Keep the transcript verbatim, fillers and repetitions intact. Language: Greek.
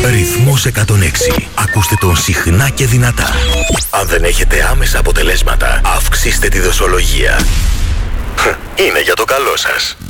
Ρυθμός εκατόν έξι. Ακούστε τον συχνά και δυνατά. Αν δεν έχετε άμεσα αποτελέσματα, αυξήστε τη δοσολογία. Είναι για το καλό σας.